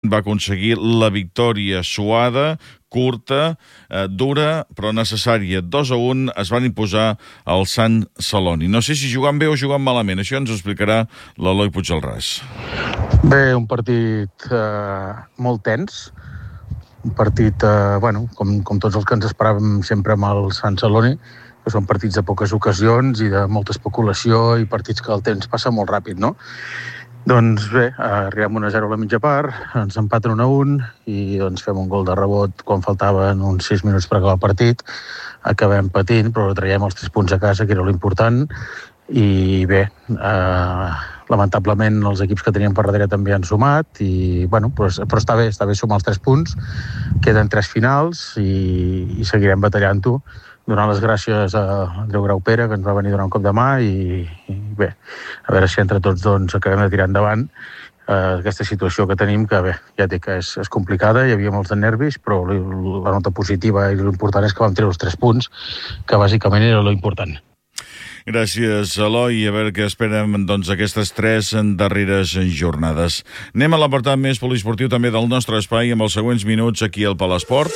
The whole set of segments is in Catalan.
va aconseguir la victòria suada, curta, dura, però necessària. 2-1 es van imposar al Sant Celoni. No sé si jugant bé o jugant malament. Això ens ho explicarà l'Eloi Puigdelràs. Bé, un partit molt tens. Un partit, com tots els que ens esperàvem sempre amb el Sant Celoni, que són partits de poques ocasions i de molta especulació i partits que el temps passa molt ràpid, no? Doncs bé, arribem 1-0 a la mitja part, ens empaten 1-1 i doncs fem un gol de rebot quan faltaven uns 6 minuts per acabar el partit. Acabem patint, però traiem els 3 punts a casa, que era l'important. I bé, lamentablement els equips que teníem per darrere també han sumat, però està bé sumar els 3 punts. Queden 3 finals i seguirem batallant-ho. Donar les gràcies a Andreu Graupera, que ens va venir a donar un cop de mà, i bé, a veure si entre tots doncs acabem de tirar endavant aquesta situació que tenim, que bé, ja dic que és complicada, hi havia molts de nervis, però la nota positiva i l'important és que vam treure els 3 punts, que bàsicament era l'important. Gràcies, Eloi. A veure què esperem doncs aquestes 3 darreres jornades. Anem a l'apartat més poliesportiu també del nostre espai amb els següents minuts aquí al Palesport.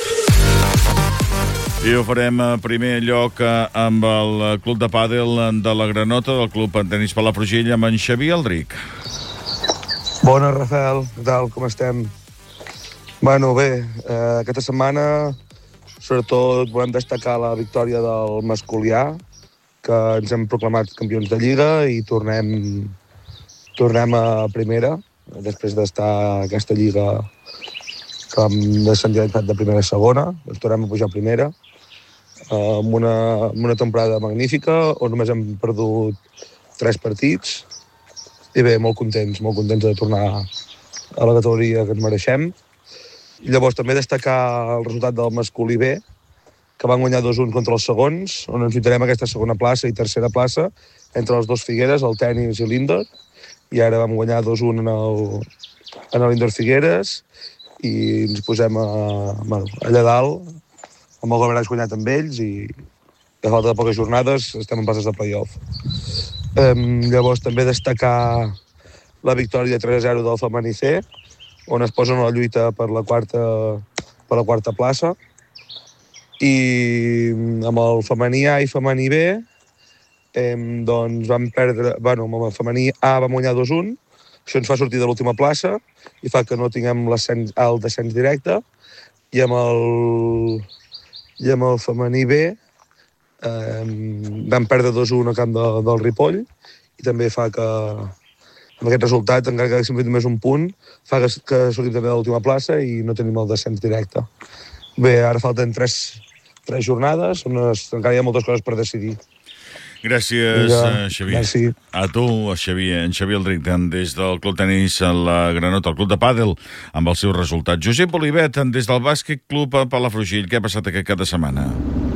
I ho farem a primer lloc amb el Club de Pàdel de la Granota, del Club Tenis Palafrugell, amb en Xavier Aldrich. Bona, Rafael. Què tal? Com estem? Bueno, bé, aquesta setmana sobretot volem destacar la victòria del masculià, que ens hem proclamat campions de Lliga i tornem a primera, després d'estar a aquesta Lliga que vam descendir de primera a segona, doncs tornem a pujar a primera, amb una temporada magnífica, on només hem perdut 3 partits, i bé, molt contents de tornar a la categoria que ens mereixem. I llavors també destacar el resultat del masculí B, que van guanyar 2-1 contra els segons, on ens lluitarem aquesta segona plaça i tercera plaça entre els dos Figueres, el Tenis i l'Indoor, i ara vam guanyar 2-1 en l'Indoor Figueres i ens posem allà dalt, amb el Gavaràs guanyat amb ells i a falta de poques jornades estem en passes de play-off. Llavors també destacar la victòria 3-0 del femení C, on es posen a la lluita per la quarta plaça, i amb el femení A i femení B doncs vam perdre, amb el femení A vam guanyar 2-1, això ens fa sortir de l'última plaça i fa que no tinguem el descens directe, i amb el femení B vam perdre 2-1 a camp del Ripoll, i també fa que amb aquest resultat, encara que haguéssim fet només un punt, fa que sortim també de l'última plaça i no tenim el descens directe. Bé, ara falten 3 jornades, on encara hi ha moltes coses per decidir. Gràcies, Xavier. Gràcies. A tu, Xavier. En Xavier Aldrich, des del Club Tenis a la Granota, el Club de Pàdel, amb els seus resultats. Josep Olivet, des del Bàsquet Club Palafrugell. Què ha passat aquest cap de setmana?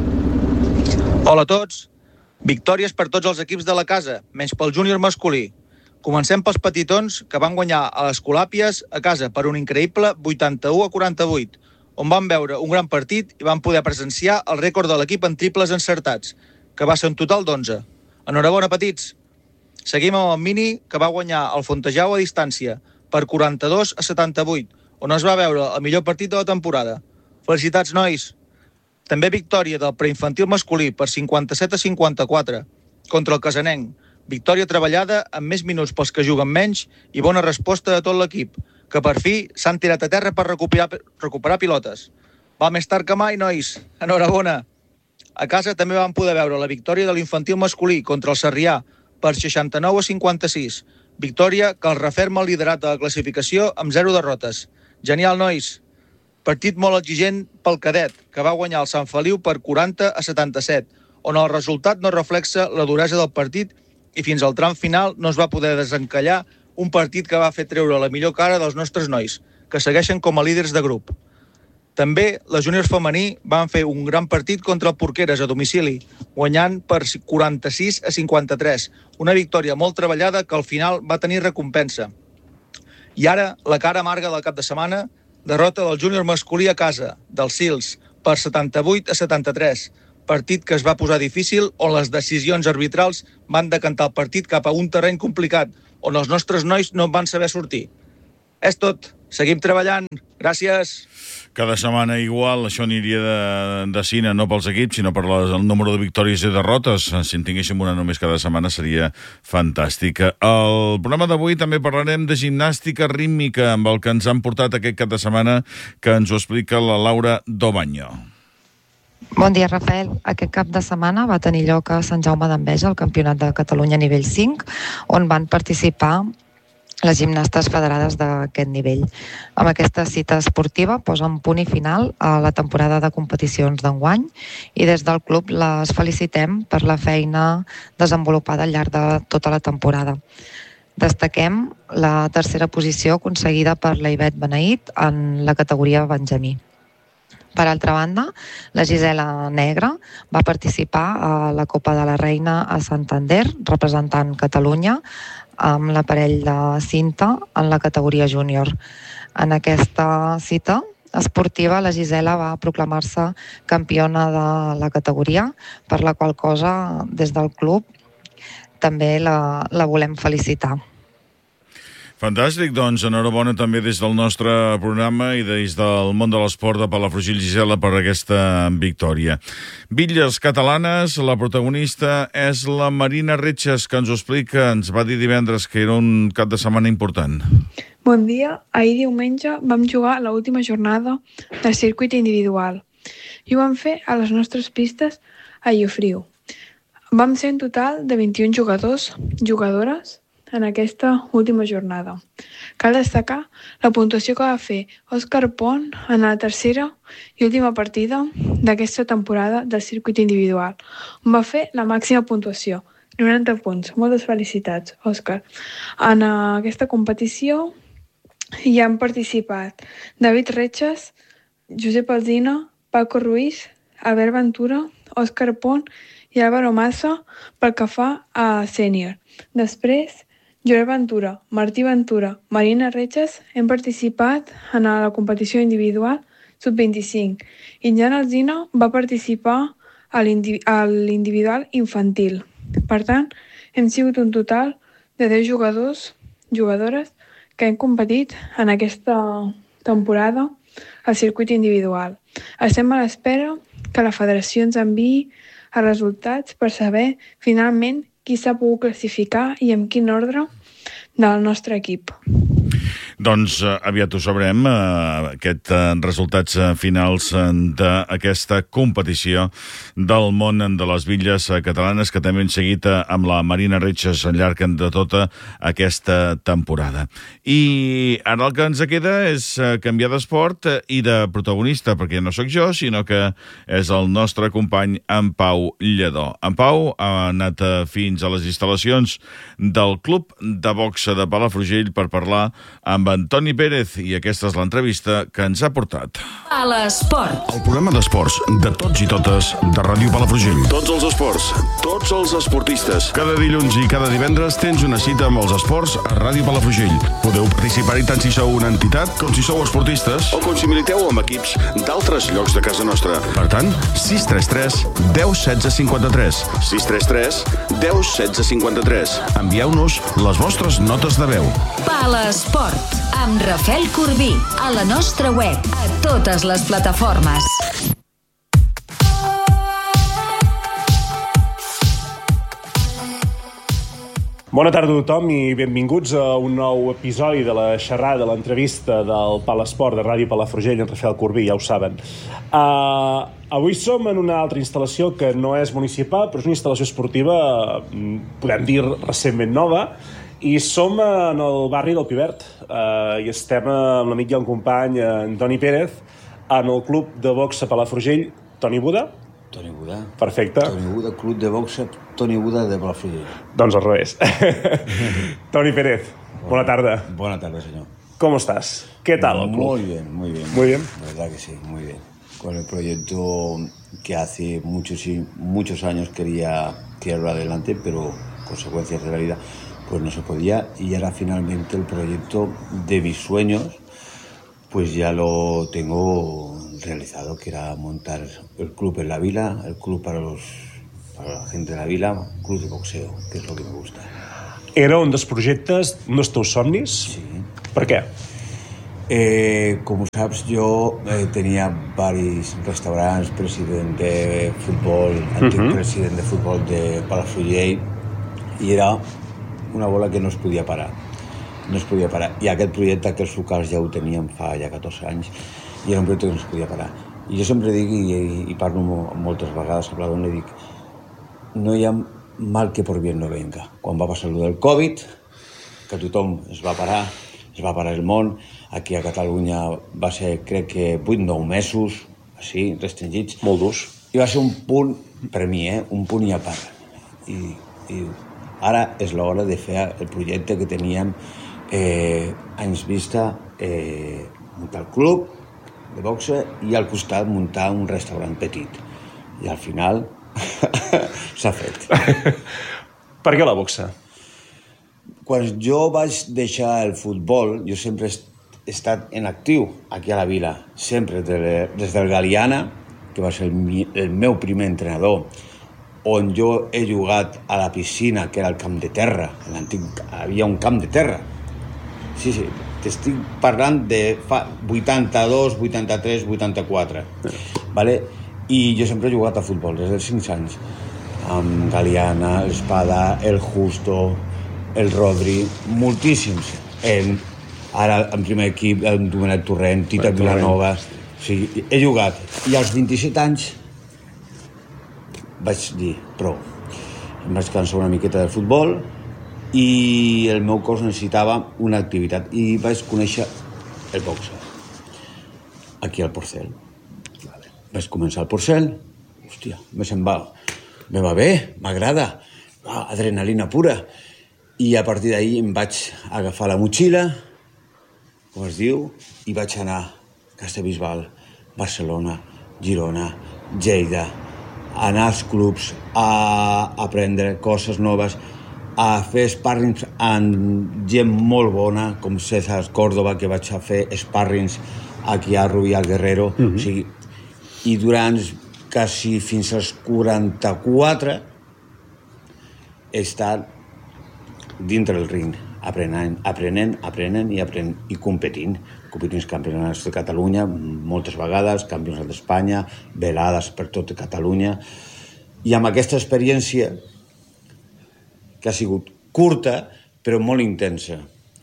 Hola a tots. Victòries per tots els equips de la casa, menys pel júnior masculí. Comencem pels petitons, que van guanyar a les Colàpies a casa per un increïble 81-48, on van veure un gran partit i van poder presenciar el rècord de l'equip en triples encertats, que va ser un total d'11. Enhorabona, petits! Seguim amb el Mini, que va guanyar el Fontejau a distància per 42-78, on es va veure el millor partit de la temporada. Felicitats, nois! També victòria del preinfantil masculí per 57-54 contra el casanenc. Victòria treballada amb més minuts pels que juguen menys i bona resposta de tot l'equip, que per fi s'han tirat a terra per recuperar pilotes. Va més tard que mai, nois! Enhorabona! A casa també vam poder veure la victòria de l'infantil masculí contra el Sarrià per 69-56. Victòria que els referma el liderat de la classificació amb 0 derrotes. Genial, nois! Partit molt exigent pel cadet, que va guanyar el Sant Feliu per 40-77, on el resultat no reflexa la duresa del partit i fins al tram final no es va poder desencallar un partit que va fer treure la millor cara dels nostres nois, que segueixen com a líders de grup. També les júniors femení van fer un gran partit contra el Porqueres a domicili, guanyant per 46-53, una victòria molt treballada que al final va tenir recompensa. I ara, la cara amarga del cap de setmana, derrota del júnior masculí a casa, dels Sils, per 78-73, partit que es va posar difícil, on les decisions arbitrals van decantar el partit cap a un terreny complicat, on els nostres nois no en van saber sortir. És tot. Seguim treballant. Gràcies. Cada setmana igual, això aniria de cine, no pels equips, sinó per el número de victòries i derrotes. Si en tinguéssim una només cada setmana seria fantàstica. Al programa d'avui també parlarem de gimnàstica rítmica, amb el que ens han portat aquest cap de setmana, que ens ho explica la Laura Dobaño. Bon dia, Rafael. Aquest cap de setmana va tenir lloc a Sant Jaume d'Enveja, el Campionat de Catalunya nivell 5, on van participar les gimnastes federades d'aquest nivell. Amb aquesta cita esportiva posen punt i final a la temporada de competicions d'enguany i des del club les felicitem per la feina desenvolupada al llarg de tota la temporada. Destaquem la tercera posició aconseguida per la Ivet Beneït en la categoria Benjamí. Per altra banda, la Gisela Negra va participar a la Copa de la Reina a Santander, representant Catalunya, amb l'aparell de cinta en la categoria júnior. En aquesta cita esportiva, la Gisela va proclamar-se campiona de la categoria, per la qual cosa, des del club, també la volem felicitar. Fantàstic, doncs enhorabona també des del nostre programa i des del món de l'esport de Palafrugell, Gisela, per aquesta victòria. Bitlles catalanes, la protagonista és la Marina Retxes, que ens ho explica, ens va dir divendres que era un cap de setmana important. Bon dia, ahir diumenge vam jugar l'última jornada del circuit individual i ho vam fer a les nostres pistes a Llofriu. Vam ser en total de 21 jugadores en aquesta última jornada. Cal destacar la puntuació que va fer Òscar Pont en la tercera i última partida d'aquesta temporada del circuit individual, on va fer la màxima puntuació, 90 punts. Moltes felicitats, Òscar. En aquesta competició hi han participat David Retxes, Josep Alsina, Paco Ruiz, Albert Ventura, Òscar Pont i Álvaro Massa pel que fa a sènior. Després, Joel Ventura, Martí Ventura, Marina Retxes hem participat en la competició individual sub-25 i Jan Alsina va participar a l'individual infantil. Per tant, hem sigut un total de 10 jugadores que hem competit en aquesta temporada al circuit individual. Estem a l'espera que la federació ens enviï els resultats per saber finalment qui s'ha pogut classificar i en quin ordre del nostre equip. Doncs aviat ho sabrem, aquests resultats finals d'aquesta competició del món de les bitlles catalanes, que també hem seguit amb la Marina Retxes al llarg de tota aquesta temporada. I ara el que ens queda és canviar d'esport i de protagonista, perquè no sóc jo, sinó que és el nostre company en Pau Lledó. En Pau ha anat fins a les instal·lacions del Club de Boxa de Palafrugell per parlar amb Antoni Pérez, i aquesta és l'entrevista que ens ha portat. A l'esport. El programa d'esports de tots i totes de Ràdio Palafrugell. Tots els esports, tots els esportistes. Cada dilluns i cada divendres tens una cita amb els esports a Ràdio Palafrugell. Podeu participar-hi tant si sou una entitat, com si sou esportistes, o com si militeu amb equips d'altres llocs de casa nostra. Per tant, 633 10 16 53. 633 10 16 53. Envieu-nos les vostres notes de veu. A l'esport, amb Rafael Corbí, a la nostra web, a totes les plataformes. Bona tarda a tothom i benvinguts a un nou episodi de la xerrada, de l'entrevista del Palesport de Ràdio Palafrugell amb Rafael Corbí, ja ho saben. Avui som en una altra instal·lació que no és municipal, però és una instal·lació esportiva, podem dir, recentment nova, i som en el barri del Pivert i estem amb l'amic i el company Antoni Pérez en el club de boxa Palafrugell. Toni Buda? Toni Buda. Perfecte. Toni Buda, club de boxa Toni Buda de Palafrugell. Doncs al revés. Toni Pérez, bona tarda. Buena tarde, señor. ¿Cómo estás? ¿Qué tal el club? Muy bien, muy bien. Muy bien. La verdad que sí, muy bien. Con el proyecto que hace muchos años quería tirarlo adelante, pero consecuencias de la vida pues no se podía, y ahora finalmente el proyecto de mis sueños pues ya lo tengo realizado, que era montar el club en la vila, el club para la gente de la vila, club de boxeo, que és el que me gusta. Era un dels projectes, un dels teus somnis? Sí. Per què? Como saps, jo tenia diversos restaurants, president de futbol, antic president de futbol de Palafrugell, i era una bola que no es podia parar. No es podia parar. I aquest projecte, que els locals ja ho teníem fa ja 14 anys, i era un projecte que no es podia parar. I jo sempre dic, i parlo moltes vegades, li dic, no hi ha mal que por bien no venga. Quan va passar el del Covid, que tothom es va parar el món, aquí a Catalunya va ser, crec que 8-9 mesos, així, restringits. Molt durs. I va ser un punt, per mi, un punt i a part. I ara és l'hora de fer el projecte que teníem anys vista, muntar el club de boxa i al costat muntar un restaurant petit. I al final s'ha fet. Per què la boxa? Quan jo vaig deixar el futbol, jo sempre he estat en actiu aquí a la vila, sempre, des del Galiana, que va ser el meu primer entrenador, on jo he jugat a la piscina, que era el camp de terra, havia un camp de terra. Sí, t'estic parlant de fa 82, 83, 84. Vale? I jo sempre he jugat a futbol, des dels 5 anys, amb Galiana, l'Espada, el Justo, el Rodri, moltíssims. Ara, en primer equip, el Domènec Torrent, Tita Vilanova... Sí, he jugat. I als 27 anys vaig dir, prou. Em vaig cansar una miqueta del futbol i el meu cos necessitava una activitat. I vaig conèixer el boxa. Aquí al Porcel. Vaig començar al Porcel. Hòstia, me va bé, m'agrada. Adrenalina pura. I a partir d'ahir em vaig agafar la motxilla, com es diu, i vaig anar a Castellbisbal, Barcelona, Girona, Lleida, a anar als clubs, a aprendre coses noves, a fer sparrings amb gent molt bona, com César Córdoba, que vaig a fer sparrings aquí a Rubí, al Guerrero. O sigui, i durant quasi fins als 44 he estat dintre el ring, aprenent i competint campionats de Catalunya moltes vegades, campionats d'Espanya, velades per tot Catalunya, i amb aquesta experiència que ha sigut curta però molt intensa,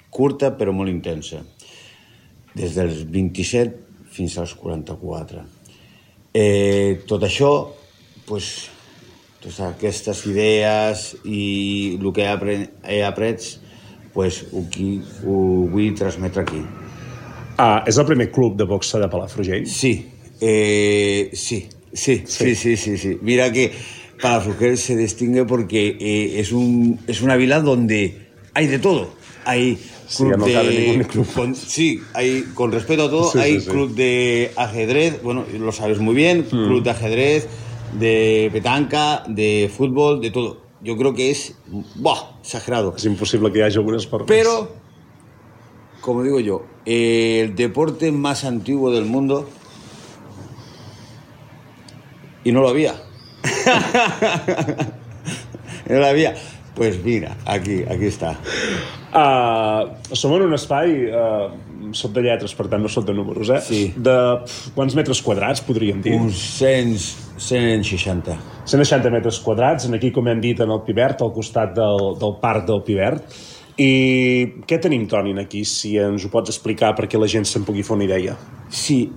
des dels 27 fins als 44. Tot això, doncs, totes aquestes idees i el que he après, ho vull transmetre aquí. És el primer club de boxa de Palafrugell? Sí. Mira que Palafrugell se distingue porque es una vila donde hay de todo. Hay club con respeto a todo, hay club de ajedrez, bueno, lo sabes muy bien, club de ajedrez, de petanca, de fútbol, de todo. Yo creo que es exagerado. Es imposible que haya un esport. Pero, como digo yo, el deporte más antiguo del mundo, y no lo había. No lo había. Pues mira, aquí està. Som en un espai, soc de lletres, per tant no soc de números, Sí. De quants metres quadrats, podríem dir? Uns 160. 160 metres quadrats, aquí, com hem dit, en el Pibert, al costat del parc del Pibert. I què tenim, Toni, aquí, si ens ho pots explicar perquè la gent se'n pugui fer una idea? Sí,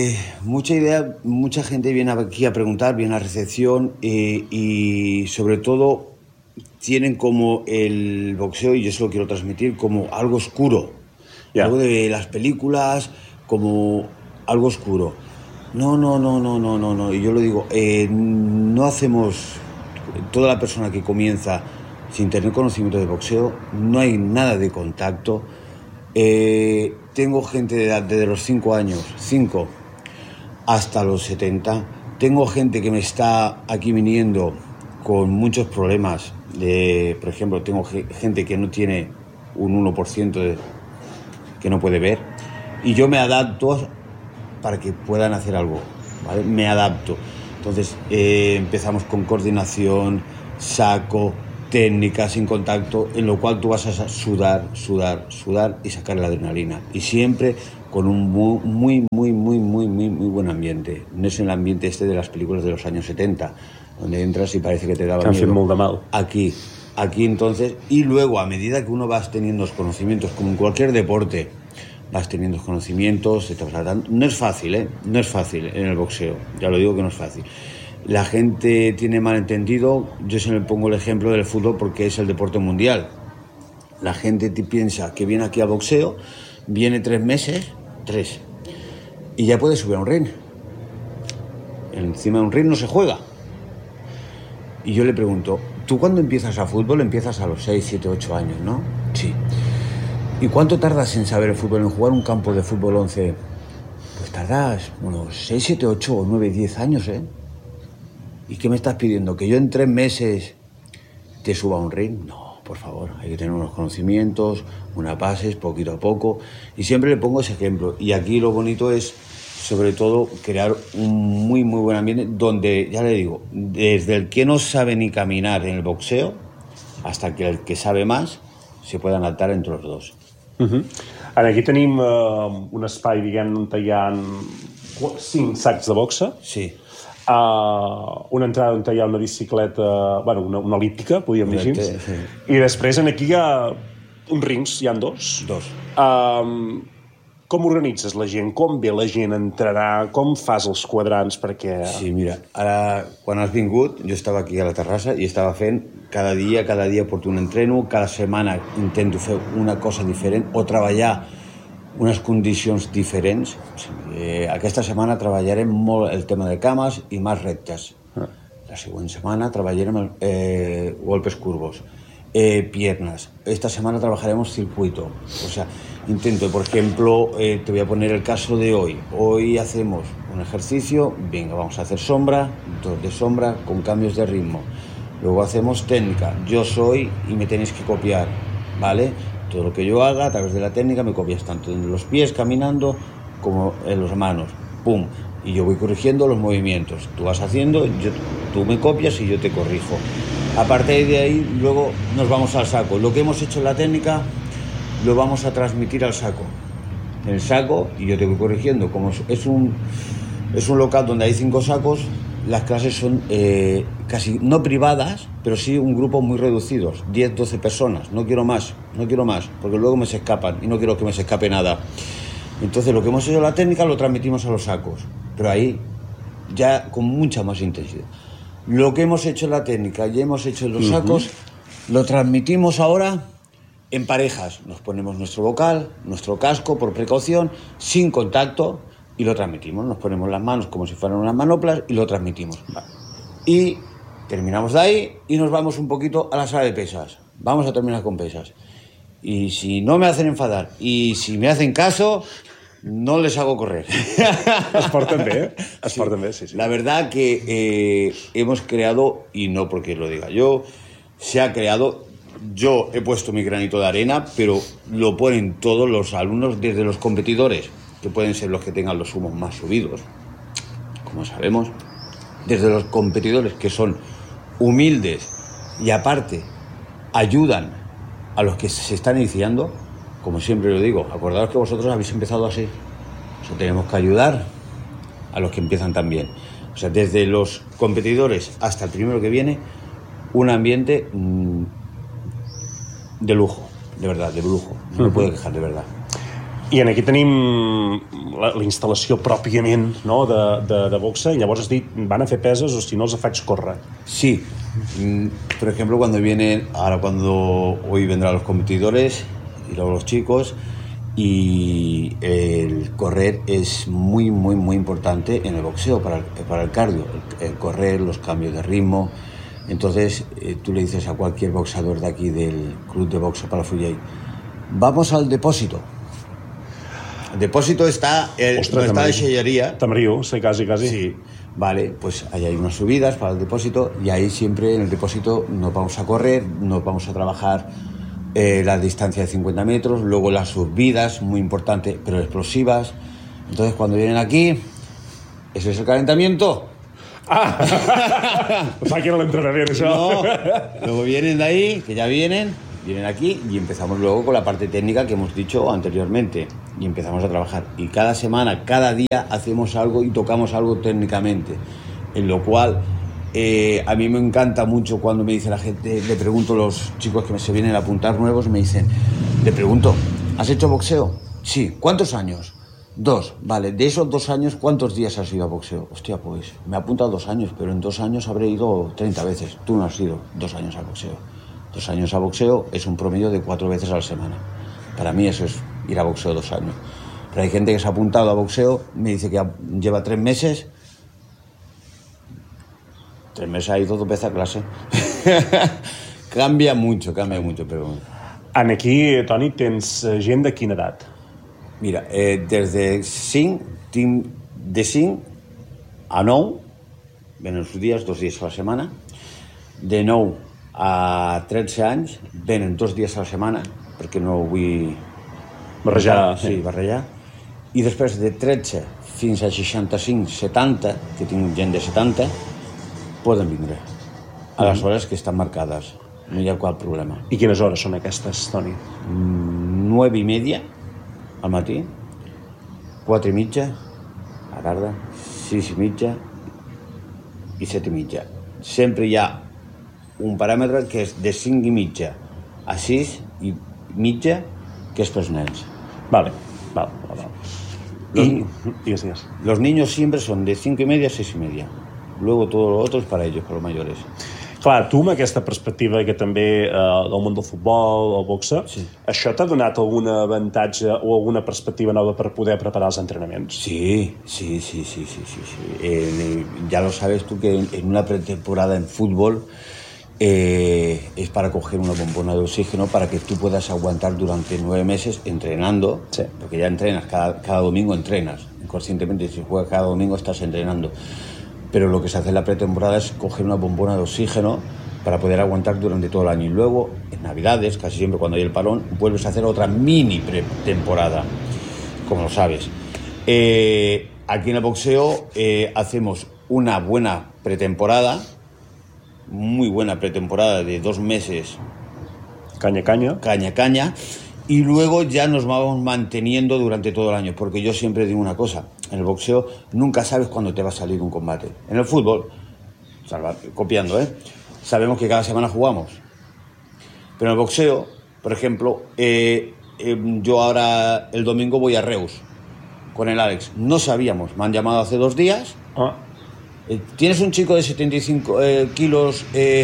mucha gente viene aquí a preguntar, viene a recepción y sobre todo tienen como el boxeo, y yo se lo quiero transmitir, como algo oscuro. Algo de las películas, como algo oscuro. No. Y yo lo digo, no hacemos... Toda la persona que comienza sin tener conocimiento de boxeo, no hay nada de contacto. Tengo gente de edad desde los 5 años, 5 hasta los 70. Tengo gente que me está aquí viniendo con muchos problemas. Por ejemplo, tengo gente que no tiene un 1% que no puede ver, y yo me adapto para que puedan hacer algo, ¿vale? Me adapto. Entonces empezamos con coordinación, saco, técnica, sin contacto, en lo cual tú vas a sudar y sacar la adrenalina. Y siempre con un muy buen ambiente. No es el ambiente este de las películas de los años 70, donde entras y parece que te daba miedo. Molt de mal. Aquí entonces, y luego a medida que uno vas teniendo los conocimientos, como en cualquier deporte, vas teniendo conocimientos, no es fácil, no es fácil en el boxeo, ya lo digo que no es fácil. La gente tiene malentendido, yo siempre pongo el ejemplo del fútbol porque es el deporte mundial. La gente piensa que viene aquí al boxeo, viene 3 meses, y ya puede subir a un ring. Encima de un ring no se juega. Y yo le pregunto, ¿tú cuando empiezas a fútbol empiezas a los 6, 7, 8 años, no? Sí. ¿Y cuánto tardas en saber el fútbol, en jugar un campo de fútbol 11? Pues tardas unos 6, 7, 8, 9, 10 años, ¿eh? ¿Y qué me estás pidiendo? ¿Que yo en 3 meses te suba a un ring? No, por favor, hay que tener unos conocimientos, unas bases, poquito a poco. Y siempre le pongo ese ejemplo. Y aquí lo bonito es, sobre todo, crear un muy buen ambiente donde, ya le digo, desde el que no sabe ni caminar en el boxeo hasta que el que sabe más se puedan adaptar entre los dos. Ara, aquí tenim un espai, diguem, on hi ha 5 sacs de boxa. Sí. Una entrada on hi ha una bicicleta, bueno, una elíptica, podríem dir així. Sí. I després aquí hi ha uns rings, hi ha 2. Com organitzes la gent? Com ve la gent a entrenar? Com fas els quadrants? Perquè... Sí, mira, ara, quan has vingut, jo estava aquí a la terrassa i estava fent cada dia porto un entreno, cada setmana intento fer una cosa diferent o treballar unes condicions diferents. Aquesta setmana treballarem molt el tema de cames i més rectes. La següent setmana treballarem golpes curvos, piernas. Esta semana trabajaremos circuito. O sea, intento, por ejemplo, te voy a poner el caso de hoy. Hoy hacemos un ejercicio, venga, vamos a hacer sombra, 2 de sombra con cambios de ritmo. Luego hacemos técnica. Yo soy y me tenéis que copiar, ¿vale? Todo lo que yo haga a través de la técnica me copias tanto en los pies caminando como en las manos. ¡Pum! Y yo voy corrigiendo los movimientos. Tú vas haciendo, tú me copias y yo te corrijo. A partir de ahí, luego nos vamos al saco. Lo que hemos hecho en la técnica lo vamos a transmitir al saco. En el saco, y yo te voy corrigiendo. Como es un local donde hay 5 sacos, las clases son casi no privadas, pero sí un grupo muy reducidos, 10, 12 personas. No quiero más, porque luego me se escapan y no quiero que me se escape nada. Entonces lo que hemos hecho en la técnica lo transmitimos a los sacos, pero ahí ya con mucha más intensidad. Lo que hemos hecho en la técnica y hemos hecho en los sacos, lo transmitimos ahora en parejas. Nos ponemos nuestro vocal, nuestro casco por precaución, sin contacto, y lo transmitimos. Nos ponemos las manos como si fueran unas manoplas y lo transmitimos. Y terminamos de ahí y nos vamos un poquito a la sala de pesas. Vamos a terminar con pesas. Y si no me hacen enfadar y si me hacen caso, no les hago correr. Es porten bé, es porten bé, sí. La verdad que hemos creado, y no porque lo diga yo, se ha creado, yo he puesto mi granito de arena, pero lo ponen todos los alumnos, desde los competidores, que pueden ser los que tengan los humos más subidos, como sabemos, desde los competidores que son humildes y aparte ayudan a los que se están iniciando. Como siempre lo digo, acordaos que vosotros habéis empezado así. O sea, tenemos que ayudar a los que empiezan también. O sea, desde los competidores hasta el primero que viene, un ambiente de lujo, de verdad, de lujo. No me puedo quejar, de verdad. I aquí tenim la instal·lació pròpiament, no, de boxa, y llavors has dit, van a fer peses o si no els faig córrer. Sí. Por ejemplo, cuando hoy vendrán los competidores y luego los chicos, y el correr es muy importante en el boxeo para el cardio, el correr, los cambios de ritmo. Entonces tú le dices a cualquier boxeador de aquí del Club de Boxe Palafrugell, vamos al depósito. El depósito está en Xelleria. Tamriu, sí, casi. Sí, vale, pues ahí hay unas subidas para el depósito y ahí siempre en el depósito nos vamos a correr, nos vamos a trabajar la distancia de 50 metros, luego las subidas, muy importante, pero explosivas. Entonces cuando vienen aquí, eso es el calentamiento. Pensava que era l'entrenament, això. No, luego vienen de ahí, que ya vienen, Vienen aquí y empezamos luego con la parte técnica que hemos dicho anteriormente. Y empezamos a trabajar. Y cada semana, cada día hacemos algo y tocamos algo técnicamente. En lo cual, a mí me encanta mucho cuando me dice la gente, le pregunto a los chicos que se vienen a apuntar nuevos, me dicen, le pregunto, ¿has hecho boxeo? Sí. ¿Cuántos años? 2. Vale, de esos 2 años, ¿cuántos días has ido a boxeo? Hostia, pues me ha apuntado 2 años, pero en 2 años habré ido 30 veces. Tú no has ido 2 años a boxeo. 2 años a boxeo es un promedio de 4 veces a la semana. Para mí eso es ir a boxeo 2 años. Pero hay gente que se ha apuntado a boxeo, me dice que lleva 3 meses. 3 meses ha ido 2 veces a clase. Cambia mucho, però... Aquí, Toni, tens gent de quina edat? Mira, des de 5, tinc de 5 a 9, venen els dies, 2 dies a la setmana. De 9 a 13 anys, venen 2 dies a la setmana, perquè no vull... Barrejar. Sí, barrejar. I després de 13 fins a 65, 70, que tinc gent de 70, poden vindre a les hores que estan marcades. No hi ha cap problema. I quines hores són aquestes, Toni? 9:30 al matí, 4:30 a la tarda, 6:30 i 7:30. Sempre hi ha un paràmetre que és de 5:30 a 6:30, que és pels nens. Vale. Los niños siempre son de 5:30 a 6:30. Luego todo lo otro es para ellos, para los mayores. Clar, tu amb aquesta perspectiva que també del món del futbol, el boxe, sí. Això t'ha donat algun avantatge o alguna perspectiva nova per poder preparar els entrenaments? Sí. Ya lo sabes tú que en una pretemporada en fútbol es para coger una bombona de oxígeno para que tú puedas aguantar durante 9 meses entrenando, sí. Porque ya entrenas, cada domingo entrenas, inconscientemente si juegas cada domingo estás entrenando. Pero lo que se hace en la pretemporada es coger una bombona de oxígeno para poder aguantar durante todo el año. Y luego, en Navidades, casi siempre cuando hay el parón, vuelves a hacer otra mini pretemporada, como lo sabes. Aquí en el boxeo hacemos una buena pretemporada, muy buena pretemporada de 2 meses. Caña. Y luego ya nos vamos manteniendo durante todo el año, porque yo siempre digo una cosa, en el boxeo nunca sabes cuándo te va a salir un combate. En el fútbol, copiando, sabemos que cada semana jugamos. Pero en el boxeo, por ejemplo, yo ahora el domingo voy a Reus con el Alex. No sabíamos, me han llamado hace 2 días. ¿Tienes un chico de 75 kilos,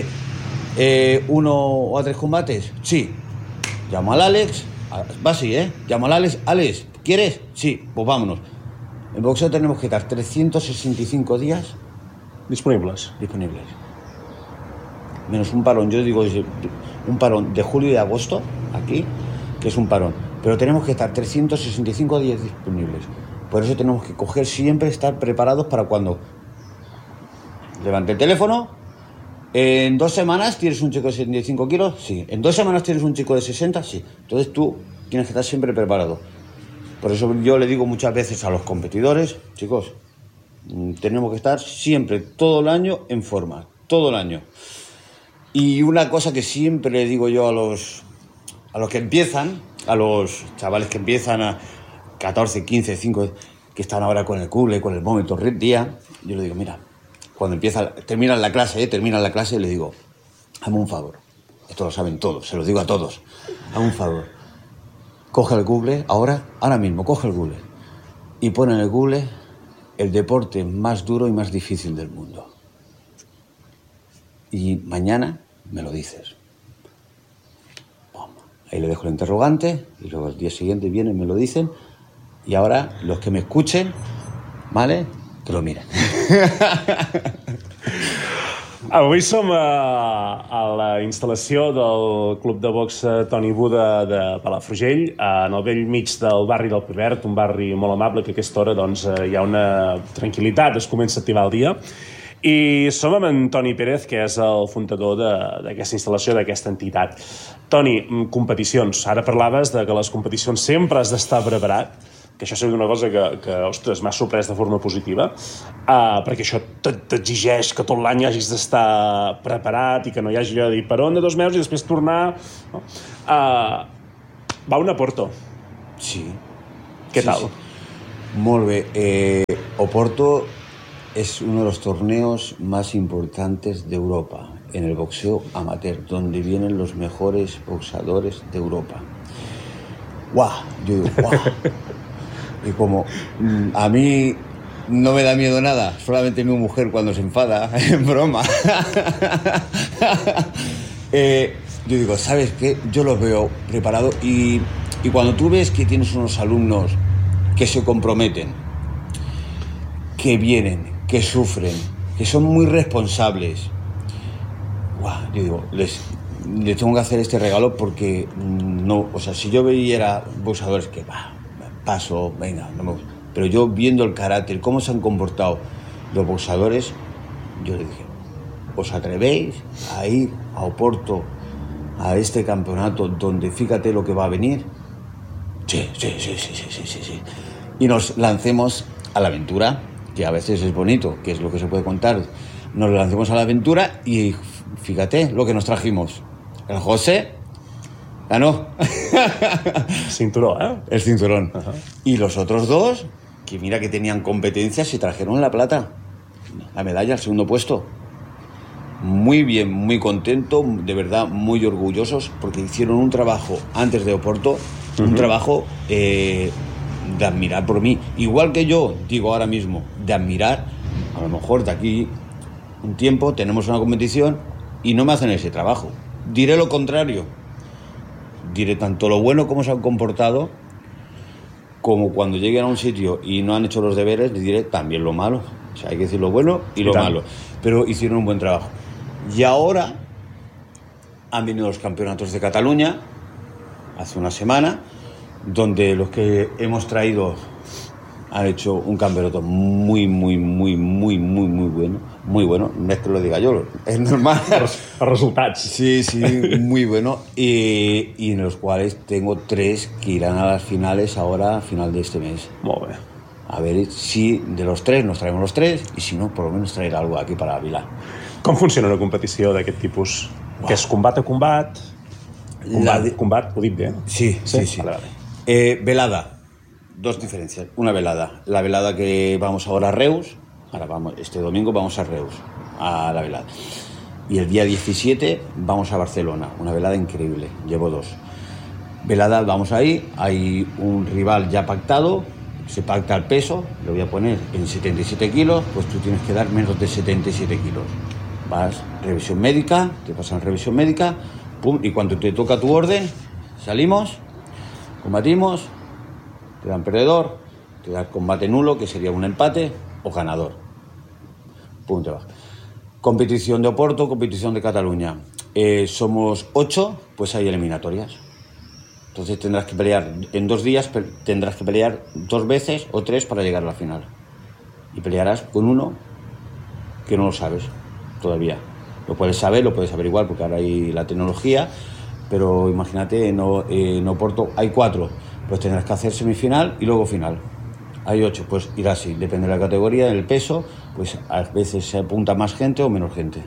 1 o 3 combates? Sí. Llamo al Alex. Va así, Llamo al Alex. Alex, ¿quieres? Sí, pues vámonos. En boxeo tenemos que estar 365 días disponibles. Menos un parón, yo digo un parón de julio y de agosto, aquí, que es un parón. Pero tenemos que estar 365 días disponibles. Por eso tenemos que coger siempre, estar preparados para cuando levante el teléfono. ¿En 2 semanas tienes un chico de 75 kilos? Sí. ¿En 2 semanas tienes un chico de 60? Sí. Entonces tú tienes que estar siempre preparado. Por eso yo le digo muchas veces a los competidores, chicos, tenemos que estar siempre, todo el año, en forma. Todo el año. Y una cosa que siempre le digo yo a los que empiezan, a los chavales que empiezan a 14, 15, 5, que están ahora con el Google, con el momento Red Día, yo le digo, mira, cuando terminan la clase, le digo, hazme un favor. Esto lo saben todos, se lo digo a todos. Hazme un favor. Coge el Google, ahora mismo, coge el Google. Y pon en el Google el deporte más duro y más difícil del mundo. Y mañana me lo dices. Ahí le dejo el interrogante y luego al día siguiente vienen y me lo dicen. Y ahora, los que me escuchen, ¿vale?, que lo miren. Avui som a la instal·lació del Club de Box Toni Buda de Palafrugell, en el vell mig del barri del Pivert, un barri molt amable que a aquesta hora doncs, hi ha una tranquil·litat, es comença a activar el dia. I som amb en Toni Pérez, que és el fundador d'aquesta instal·lació, d'aquesta entitat. Toni, competicions. Ara parlaves de que les competicions sempre has d'estar preparat, que això seria una cosa que ostres, m'ha sorprès de forma positiva, perquè això t'exigeix que tot l'any hagis d'estar preparat i que no hi hagi de dir per on de 2 mesos i després tornar... No? Va un Oporto. Sí. ¿Qué tal? Sí. Molt bé. Oporto es uno de los torneos más importantes de Europa en el boxeo amateur, donde vienen los mejores boxeadores de Europa. ¡Guau! Yo digo, ¡guau! Y como a mí no me da miedo nada, solamente mi mujer cuando se enfada, en broma. Yo digo, ¿sabes qué? Yo los veo preparados y cuando tú ves que tienes unos alumnos que se comprometen, que vienen, que sufren, que son muy responsables, ¡guau! Yo digo, les tengo que hacer este regalo porque no, o sea, si yo veía boxeadores que paso, venga, no me gusta. Pero yo viendo el carácter, cómo se han comportado los boxeadores, yo le dije, ¿os atrevéis a ir a Oporto a este campeonato donde fíjate lo que va a venir? Sí. Y nos lancemos a la aventura, que a veces es bonito, que es lo que se puede contar. Nos lancemos a la aventura y fíjate lo que nos trajimos. El José ganó. Cinturón, ¿eh? El cinturón. Ajá. Y los otros dos, que mira que tenían competencia, se trajeron la plata. La medalla, el segundo puesto. Muy bien, muy contento, de verdad, muy orgullosos, porque hicieron un trabajo antes de Oporto, un trabajo de admirar por mí. Igual que yo digo ahora mismo, de admirar, a lo mejor de aquí un tiempo tenemos una competición y no me hacen ese trabajo. Diré lo contrario. Diré tanto lo bueno como se han comportado, como cuando lleguen a un sitio y no han hecho los deberes, les diré también lo malo. O sea, hay que decir lo bueno y lo malo. Pero hicieron un buen trabajo. Y ahora han venido los campeonatos de Cataluña, hace una semana, donde los que hemos traído han hecho un campeonato muy bueno. Muy bueno, no es que lo diga yo, es normal. Els resultats. Sí, muy bueno. Y en los cuales tengo 3 que irán a las finales ahora, a final de este mes. Molt bé. A ver si de los 3 nos traemos los 3 y si no, por lo menos traer algo aquí para Ávila. Com funciona una competició d'aquest tipus? Que és combat a combat? Combat, ho dic bé? Sí. Vale. Velada. 2 diferencias. Una velada. La velada que vamos ahora a Reus. Ahora vamos, este domingo vamos a Reus, a la velada. Y el día 17 vamos a Barcelona. Una velada increíble. Llevo 2. Velada, vamos ahí. Hay un rival ya pactado. Se pacta el peso. Lo voy a poner en 77 kilos. Pues tú tienes que dar menos de 77 kilos. Vas, revisión médica. Te pasan revisión médica. Pum, y cuando te toca tu orden, salimos, combatimos. Te dan perdedor, te dan combate nulo, que sería un empate, o ganador. Pum, te vas. Competición de Oporto, competición de Cataluña. Somos 8, pues hay eliminatorias. Entonces tendrás que pelear, en 2 días tendrás que pelear 2 veces o 3 para llegar a la final. Y pelearás con uno que no lo sabes todavía. Lo puedes saber, lo puedes averiguar porque ahora hay la tecnología, pero imagínate, en Oporto hay 4. Pues tendrás que hacer semifinal y luego final. Hay 8, pues irá así, depende de la categoría, del peso, pues a veces se apunta más gente o menos gente.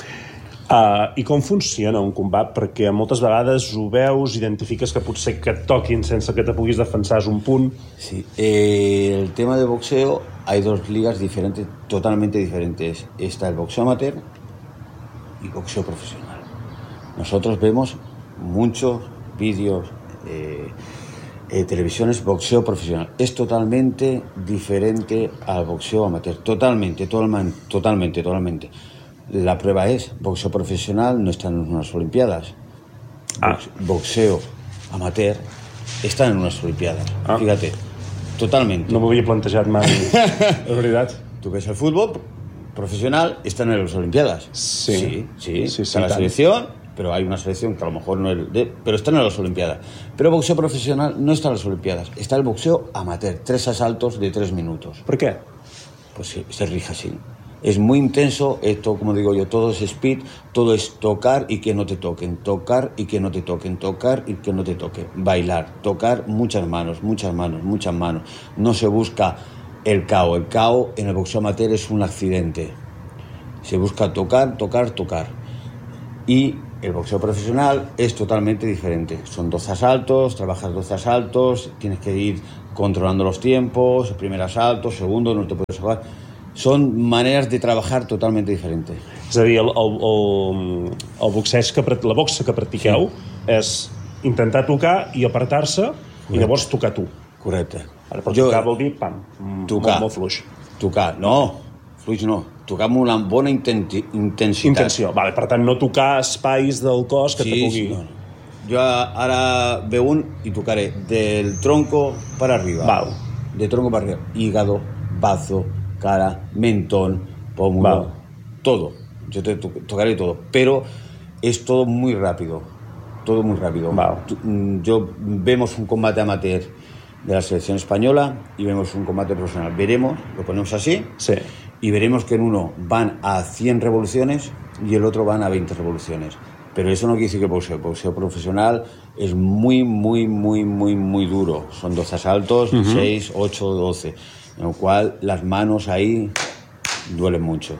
I com funciona un combat? Perquè moltes vegades ho veus, identifiques que potser que et toquin sense que te puguis defensar és un punt. Sí, el tema de boxeo, hay 2 ligas diferentes, totalmente diferentes. Está el boxeo amateur y boxeo profesional. Nosotros vemos muchos vídeos, televisiones, boxeo profesional. Es totalmente diferente al boxeo amateur. Totalmente. La prueba es, boxeo profesional no está en unas Olimpiadas. Boxeo amateur está en unas Olimpiadas. Fíjate, totalmente. No m'ho havia plantejat mai, és veritat. Tú ves el fútbol profesional, están en las Olimpiadas. Sí, está la selección, pero hay una selección que a lo mejor no es pero están en las Olimpiadas. Pero boxeo profesional no está en las Olimpiadas, está el boxeo amateur, 3 asaltos de 3 minutos. Per què? Pues sí, se rige así. Es muy intenso, esto, como digo yo, todo es speed, todo es tocar y que no te toquen, tocar y que no te toquen, tocar y que no te toquen, bailar, tocar, muchas manos. No se busca el KO en el boxeo amateur es un accidente. Se busca tocar. Y el boxeo profesional es totalmente diferente. Son 12 asaltos, trabajas 12 asaltos, tienes que ir controlando los tiempos, el primer asalto, segundo, no te puedes jugar. Són maneres de treballar totalment diferents. És a dir, el boxeig la boxa que practiqueu és intentar tocar i apartar-se i llavors tocar tu. Correcte. Però tocar vol dir, pam, molt fluix. Tocar, no, fluix no. Tocar amb una bona intensitat. Intenció, vale. Per tant, no tocar espais del cos que te pugui... No. Jo ara veo un y tocaré del tronco para arriba. Val. De tronco para arriba. Hígado, bazo, cara, mentón, pómulo, todo. Yo te tocaré todo, pero es todo muy rápido. Todo muy rápido. Vemos un combate amateur de la selección española y vemos un combate profesional. Veremos, lo ponemos así, sí, y veremos que en uno van a 100 revoluciones y el otro van a 20 revoluciones. Pero eso no quiere decir que el boxeo profesional es muy duro. Son 12 asaltos, 6, 8, 12. En lo cual las manos ahí duelen mucho.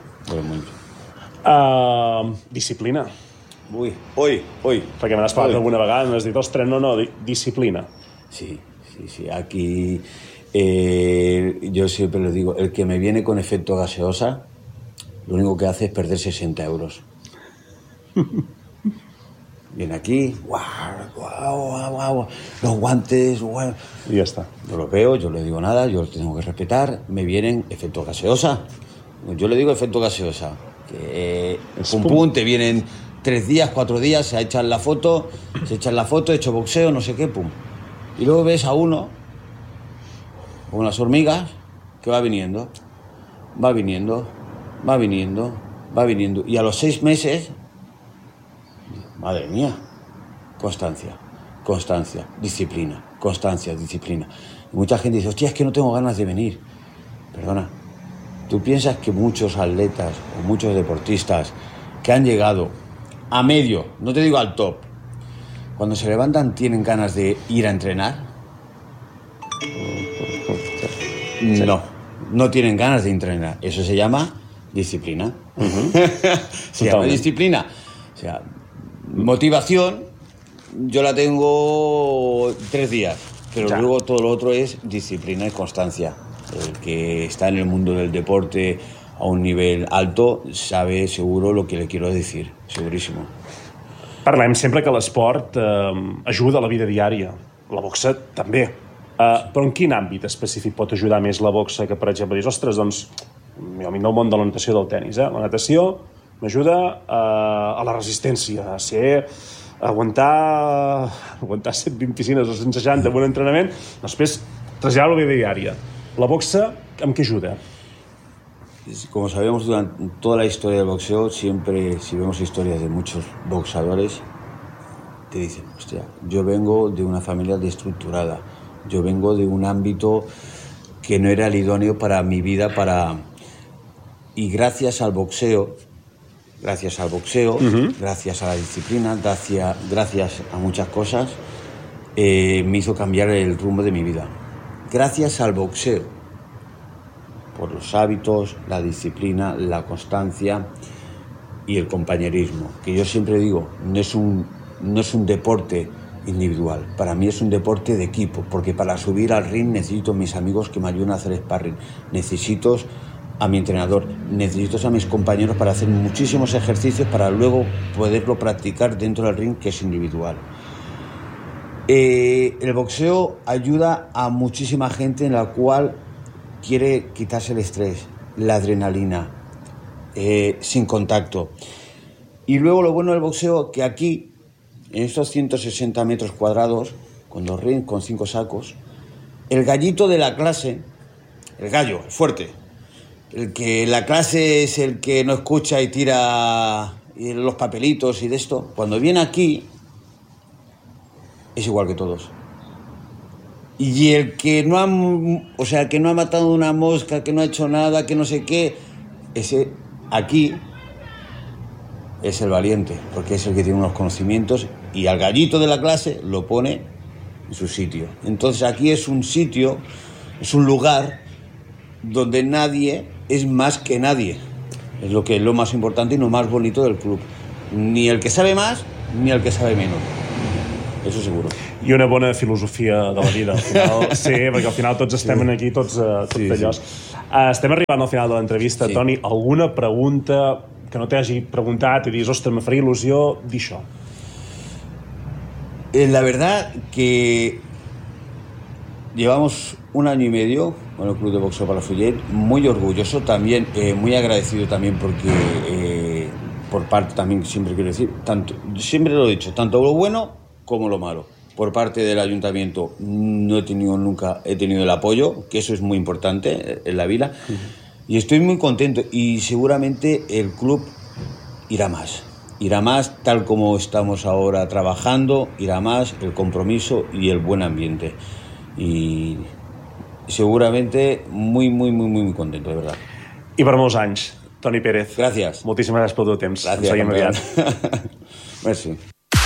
Disciplina. Ui. Perquè me n'has parlat alguna vegada, m'has dit, ostres, no, disciplina. Sí. Aquí yo siempre les digo, el que me viene con efecto gaseosa, lo único que hace es perder 60 euros. Viene aquí, guau, los guantes, guau. Y ya está. Yo lo veo, yo no le digo nada, yo lo tengo que respetar, me vienen efecto gaseosa. Yo le digo efecto gaseosa. Que pum, te vienen 3 días, 4 días, se echan la foto, he hecho boxeo, no sé qué, pum. Y luego ves a uno, con unas hormigas, que va viniendo. Y a los 6 meses, madre mía, constancia, disciplina. Y mucha gente dice, hostia, es que no tengo ganas de venir. Perdona, ¿tú piensas que muchos atletas o muchos deportistas que han llegado a medio, no te digo al top, cuando se levantan tienen ganas de ir a entrenar? No tienen ganas de entrenar. Eso se llama disciplina. Se llama disciplina. O sea, motivación, yo la tengo 3 días, pero luego todo lo otro es disciplina y constancia. El que está en el mundo del deporte a un nivel alto sabe seguro lo que le quiero decir, segurísimo. Parlem sempre que l'esport ajuda a la vida diària. La boxa també. Però en quin àmbit específic pot ajudar més la boxa que, per exemple, dius, ostres, doncs, a mi no el món de la natació del tenis, La natació m'ajuda a la resistència, a aguantar 120 piscines o 160 en un entrenament, després traslladar la vida diària. La boxa, amb què ajuda? Como sabemos durante toda la historia del boxeo, siempre, si vemos historias de muchos boxeadores, te dicen, hostia, yo vengo de una familia destructurada, yo vengo de un ámbito que no era el idóneo para mi vida, y gracias al boxeo, gracias a la disciplina, gracias a muchas cosas, me hizo cambiar el rumbo de mi vida. Gracias al boxeo, por los hábitos, la disciplina, la constancia y el compañerismo, que yo siempre digo, no es un deporte individual, para mí es un deporte de equipo, porque para subir al ring necesito a mis amigos que me ayuden a hacer sparring, necesito a mi entrenador, necesito a mis compañeros para hacer muchísimos ejercicios para luego poderlo practicar dentro del ring, que es individual. El boxeo ayuda a muchísima gente en la cual quiere quitarse el estrés, la adrenalina, sin contacto. Y luego lo bueno del boxeo, que aquí, en estos 160 metros cuadrados, con 2 rings, con 5 sacos, el gallito de la clase, el gallo, el fuerte, el que la clase es el que no escucha y tira los papelitos y de esto, cuando viene aquí, es igual que todos. Y el que no ha matado una mosca, que no ha hecho nada, que no sé qué, ese aquí es el valiente, porque es el que tiene unos conocimientos y al gallito de la clase lo pone en su sitio. Entonces aquí es un sitio, es un lugar donde nadie es más que nadie. Es lo más importante y lo más bonito del club. Ni el que sabe más, ni el que sabe menos. Eso seguro. I una bona filosofia de la vida, al final. Sí, perquè al final tots estem aquí, tots d'allòs. Estem arribant al final de l'entrevista. Toni, alguna pregunta que no t'hagi preguntat i dius, ostres, me faria il·lusió dir això? La verdad que llevamos 1 año y medio con el Club de Boxeo Palafrugell, muy orgulloso también, muy agradecido también porque por parte también, siempre quiero decir, siempre lo he dicho, tanto lo bueno como lo malo. Por parte del ayuntamiento no he tenido nunca, he tenido el apoyo, que eso es muy importante en la vida, y estoy muy contento y seguramente el club irá más tal como estamos ahora trabajando, irá más el compromiso y el buen ambiente. Y seguramente muy contento, de verdad. I per molts anys, Toni Pérez. Gràcies. Moltíssimes gràcies pel teu temps. Gràcies, campeón. Merci.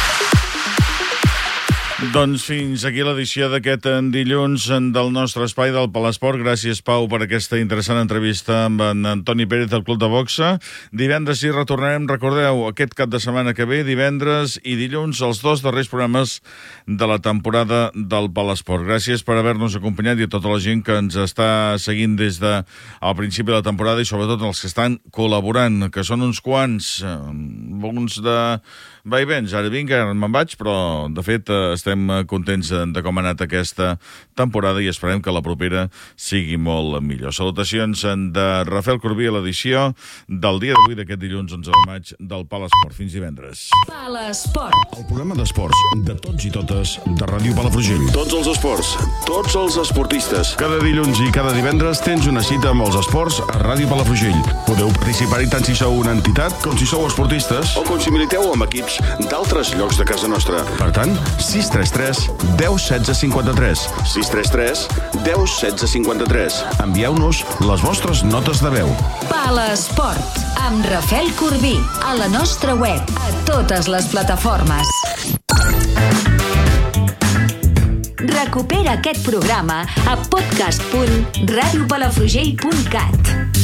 Doncs fins aquí l'edició d'aquest dilluns del nostre espai del Palesport. Gràcies, Pau, per aquesta interessant entrevista amb en Toni Pérez del Club de Boxa. Divendres hi retornarem, recordeu, aquest cap de setmana que ve, divendres i dilluns, els 2 darrers programes de la temporada del Palesport. Gràcies per haver-nos acompanyat i a tota la gent que ens està seguint des del principi de la temporada i sobretot els que estan col·laborant, que són uns quants, uns de vaivens. Ara vinc, ara me'n vaig, però de fet estem contents de com ha anat aquesta temporada i esperem que la propera sigui molt millor. Salutacions de Rafael Corbí a l'edició del dia d'avui d'aquest dilluns 11 de maig del Palesport. Fins divendres. Palesport. El programa d'esports de tots i totes de Ràdio Palafrugell. Tots els esports, tots els esportistes. Cada dilluns i cada divendres tens una cita amb els esports a Ràdio Palafrugell. Podeu participar-hi tant si sou una entitat com si sou esportistes o com si militeu amb equips d'altres llocs de casa nostra. Per tant, 633 10 16 53. 633 10 16 53. Envieu-nos les vostres notes de veu. Palesport, amb Rafael Corbí, a la nostra web, a totes les plataformes. Recupera aquest programa a podcast.radiopalafrugell.cat.